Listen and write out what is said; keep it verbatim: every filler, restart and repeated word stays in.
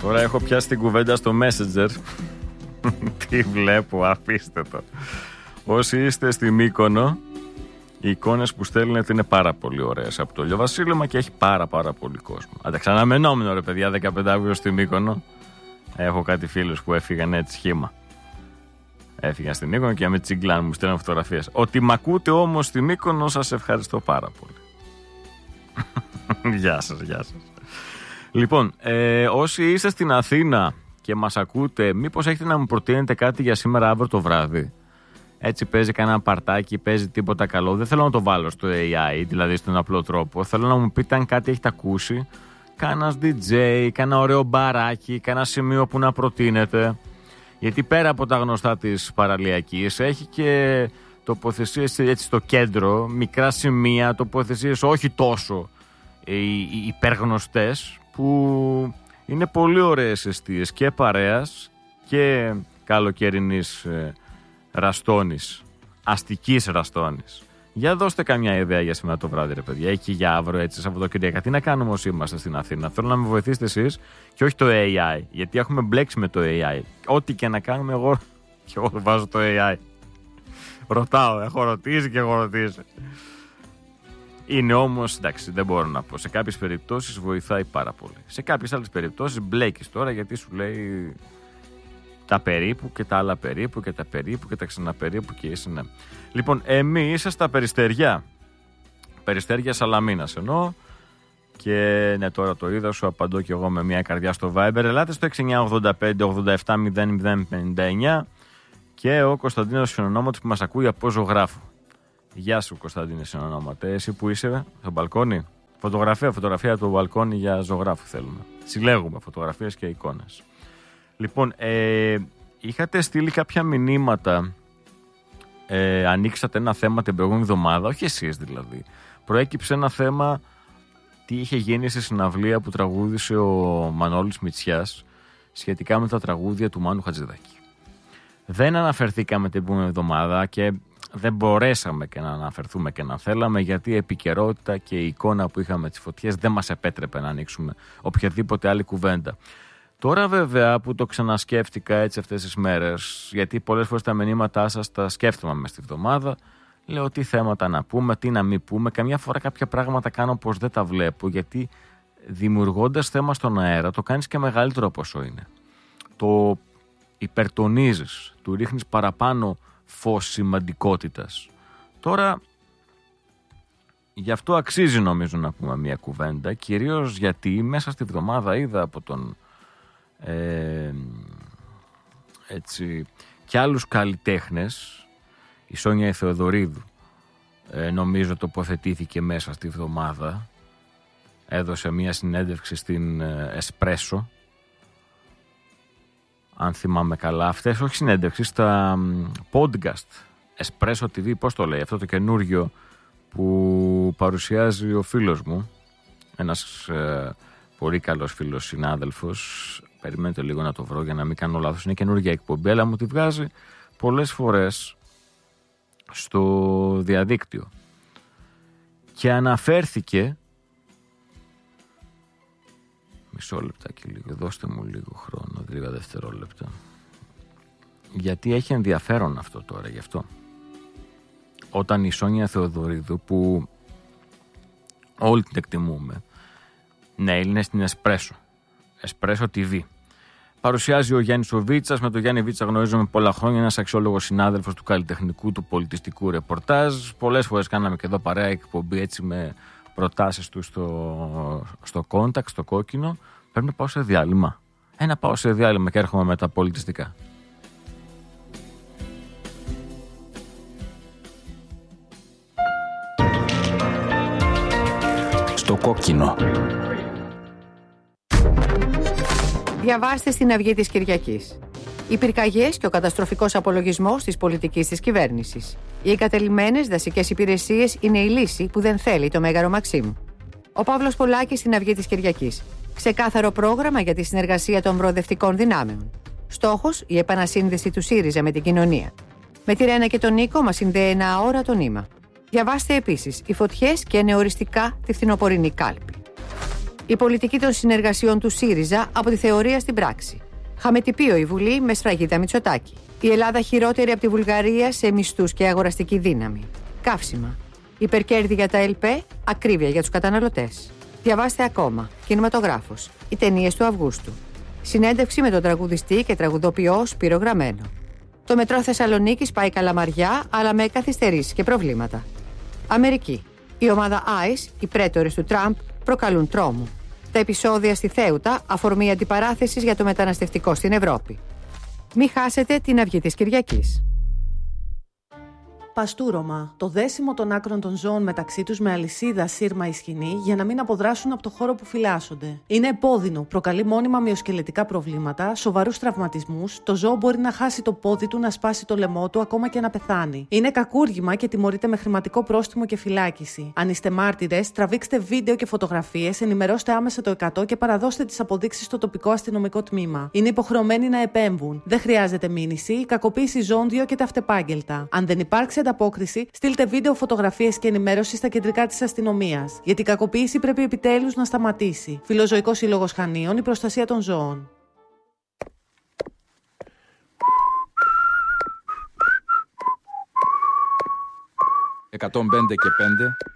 Τώρα έχω πιάσει την κουβέντα στο Messenger. Τι βλέπω, αφήστε το. Όσοι είστε στη Μύκονο, οι εικόνες που στέλνετε είναι πάρα πολύ ωραίες από το ηλιοβασίλεμα και έχει πάρα πάρα πολύ κόσμο. Ανταξαναμενόμενο ρε παιδιά, δεκαπέντε Αυγούστου στη Μύκονο. Έχω κάτι φίλους που έφυγαν έτσι σχήμα. Έφυγαν στη Μύκονο και με τσιγκλάν μου στέλνουν φωτογραφίες. Ότι μ' ακούτε όμως στη Μύκονο, σας ευχαριστώ πάρα πολύ. Γεια σας, γεια σας. Λοιπόν, ε, όσοι είστε στην Αθήνα και μας ακούτε, μήπως έχετε να μου προτείνετε κάτι για σήμερα αύριο το βράδυ? Έτσι παίζει κανένα παρτάκι, παίζει τίποτα καλό. Δεν θέλω να το βάλω στο έι άι, δηλαδή στον απλό τρόπο. Θέλω να μου πείτε αν κάτι έχετε ακούσει. Κάνας ντι τζέι, κάνα ωραίο μπαράκι, κάνα σημείο που να προτείνετε. Γιατί πέρα από τα γνωστά της παραλιακής, έχει και τοποθεσίες έτσι στο κέντρο, μικρά σημεία, τοποθεσίες όχι τόσο υπεργνωστές, που είναι πολύ ωραίες εστίες και παρέας και καλοκαιρινής ραστόνης, αστικής ραστόνης. Για δώστε καμιά ιδέα για σήμερα το βράδυ, ρε παιδιά, ή και για αύριο, έτσι, Σαββατοκύριακα. Τι να κάνουμε όσοι είμαστε στην Αθήνα? Θέλω να με βοηθήσετε εσείς και όχι το έι άι, γιατί έχουμε μπλέξει με το έι άι. Ό,τι και να κάνουμε, εγώ και εγώ βάζω το έι άι. Ρωτάω, έχω ρωτήσει και έχω ρωτήσει. Είναι όμως, εντάξει, δεν μπορώ να πω. Σε κάποιες περιπτώσεις βοηθάει πάρα πολύ. Σε κάποιες άλλες περιπτώσεις μπλέκεις τώρα, γιατί σου λέει τα περίπου και τα άλλα περίπου και τα περίπου και τα ξαναπερίπου και είσαι, ναι. Λοιπόν, εμείς στα Περιστεριά. Περιστέρια Σαλαμίνας εννοώ. Και ναι, τώρα το είδα, σου απαντώ και εγώ με μια καρδιά στο Viber. Ελάτε στο έξι εννιά ογδόντα πέντε ογδόντα επτά μηδέν μηδέν πενήντα εννιά. Και ο Κωνσταντίνος Συνονόματος που μας ακούει από Ζωγράφου. Γεια σου Κωνσταντίνε Συνονόματε. Εσύ που είσαι, στο μπαλκόνι? Φωτογραφία, φωτογραφία του μπαλκόνι για Ζωγράφου θέλουμε. Συλλέγουμε φωτογραφίες και εικόνες. Λοιπόν, ε, είχατε στείλει κάποια μηνύματα, ε, ανοίξατε ένα θέμα την προηγούμενη εβδομάδα, όχι εσείς δηλαδή. Προέκυψε ένα θέμα, τι είχε γίνει στη συναυλία που τραγούδισε ο Μανώλης Μητσιάς σχετικά με τα τραγούδια του Μάνου Χατζηδάκη. Δεν αναφερθήκαμε την προηγούμενη εβδομάδα και δεν μπορέσαμε και να αναφερθούμε και να θέλαμε, γιατί η επικαιρότητα και η εικόνα που είχαμε τις φωτιές δεν μας επέτρεπε να ανοίξουμε οποιαδήποτε άλλη κουβέντα. Τώρα βέβαια που το ξανασκέφτηκα έτσι αυτές τις μέρες, γιατί πολλές φορές τα μηνύματά σας τα σκέφτομαι μες στη βδομάδα, λέω τι θέματα να πούμε, τι να μην πούμε, καμιά φορά κάποια πράγματα κάνω πως δεν τα βλέπω, γιατί δημιουργώντας θέμα στον αέρα το κάνεις και μεγαλύτερο από όσο είναι. Το υπερτονίζεις, του ρίχνεις παραπάνω φως σημαντικότητας. Τώρα γι' αυτό αξίζει νομίζω να πούμε μια κουβέντα, κυρίως γιατί μέσα στη βδομάδα είδα από τον ε, έτσι και άλλους καλλιτέχνες. Η Σόνια η Θεοδωρίδου ε, νομίζω τοποθετήθηκε μέσα στη βδομάδα, έδωσε μια συνέντευξη στην ε, Εσπρέσο, αν θυμάμαι καλά, αυτές όχι συνέντευξη, στα podcast Espresso τι βι, πώς το λέει αυτό το καινούργιο που παρουσιάζει ο φίλος μου, ένας ε, πολύ καλός φίλος συνάδελφος, περιμένετε λίγο να το βρω για να μην κάνω λάθος, είναι καινούργια εκπομπή, αλλά μου τη βγάζει πολλές φορές στο διαδίκτυο και αναφέρθηκε, μισό λεπτά και λίγο, δώστε μου λίγο χρόνο, λίγα δευτερόλεπτα, γιατί έχει ενδιαφέρον αυτό τώρα, γι' αυτό. Όταν η Σόνια Θεοδωρίδου, που όλοι την εκτιμούμε, ναι, είναι στην Εσπρέσο, Espresso τι βι, παρουσιάζει ο Γιάννης ο Βίτσας. Με τον Γιάννη Βίτσα γνωρίζομαι πολλά χρόνια, ένας αξιόλογος συνάδελφος του καλλιτεχνικού, του πολιτιστικού ρεπορτάζ. Πολλές φορές κάναμε και εδώ παρέα εκπομπή έτσι με προτάσεις του στο, στο contact, στο κόκκινο. Πρέπει να πάω σε διάλειμμα. Ένα πάω σε διάλειμμα και έρχομαι με τα πολιτιστικά. Στο κόκκινο. Διαβάστε στην Αυγή της Κυριακής. Οι πυρκαγιές και ο καταστροφικός απολογισμός της πολιτικής της κυβέρνησης. Οι εγκατελειμμένες δασικές υπηρεσίες είναι η λύση που δεν θέλει το Μέγαρο Μαξίμ. Ο Παύλος Πολάκης στην Αυγή της Κυριακής. Ξεκάθαρο πρόγραμμα για τη συνεργασία των προοδευτικών δυνάμεων. Στόχος, η επανασύνδεση του ΣΥΡΙΖΑ με την κοινωνία. Με τη Ρένα και τον Νίκο μας συνδέει ένα αόρατο νήμα. Διαβάστε επίσης οι φωτιές και νεοοριστικά τη φθινοπορεινή κάλπη. Η πολιτική των συνεργασιών του ΣΥΡΙΖΑ από τη θεωρία στην πράξη. Χαμετυπίο η Βουλή με σφραγίδα Μητσοτάκη. Η Ελλάδα χειρότερη από τη Βουλγαρία σε μισθούς και αγοραστική δύναμη. Καύσιμα. Υπερκέρδη για τα ΕΛΠΕ, ακρίβεια για τους καταναλωτές. Διαβάστε ακόμα. Κινηματογράφος. Οι ταινίες του Αυγούστου. Συνέντευξη με τον τραγουδιστή και τραγουδοποιό Σπύρο Γραμμένο. Το μετρό Θεσσαλονίκης πάει καλαμαριά, αλλά με καθυστερήσεις και προβλήματα. Αμερική. Η ομάδα άις, οι πρέτορες του Τραμπ, προκαλούν τρόμο. Τα επεισόδια στη Θέουτα, αφορμή αντιπαράθεσης για το μεταναστευτικό στην Ευρώπη. Μην χάσετε την αυγή της Κυριακής. Παστούρωμα. Το δέσιμο των άκρων των ζώων μεταξύ τους με αλυσίδα, σύρμα ή σκοινή για να μην αποδράσουν από το χώρο που φυλάσσονται. Είναι επώδυνο, προκαλεί μόνιμα μυοσκελετικά προβλήματα, σοβαρούς τραυματισμούς, το ζώο μπορεί να χάσει το πόδι του, να σπάσει το λαιμό του, ακόμα και να πεθάνει. Είναι κακούργημα και τιμωρείται με χρηματικό πρόστιμο και φυλάκιση. Αν είστε μάρτυρες, τραβήξτε βίντεο και φωτογραφίες, ενημερώστε άμεσα το εκατό και παραδώστε τις αποδείξεις στο τοπικό αστυνομικό τμήμα. Είναι υποχρεωμένοι να επέμβουν. Δεν χρειάζεται μήνυση, η κακοποίηση ζώντιο και τα αυτεπάγγελτα. Αν δεν υπάρξει ανταπόκριση, στείλτε βίντεο, φωτογραφίες και ενημέρωση στα κεντρικά της αστυνομίας. Γιατί η κακοποίηση πρέπει επιτέλους να σταματήσει. Φιλοζωικός Σύλλογος Χανίων, η προστασία των ζώων. εκατόν πέντε και πέντε